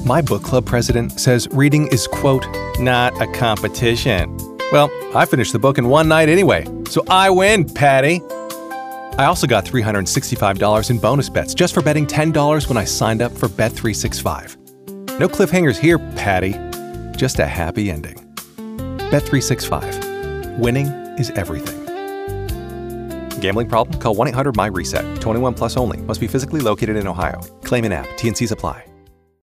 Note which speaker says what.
Speaker 1: My book club president says reading is, quote, not a competition. Well, I finished the book in one night anyway, so I win, Patty. I also got $365 in bonus bets just for betting $10 when I signed up for Bet365. No cliffhangers here, Patty. Just a happy ending. Bet365. Winning is everything. Gambling problem? Call 1-800-MY-RESET. 21 plus only. Must be physically located in Ohio. Claim in app. T&Cs apply.